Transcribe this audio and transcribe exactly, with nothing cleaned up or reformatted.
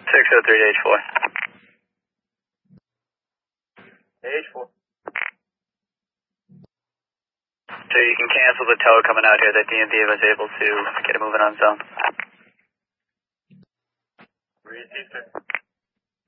six oh three to H four. H four. So you can cancel the tow coming out here that D M V was able to get it moving on zone. Received, sir.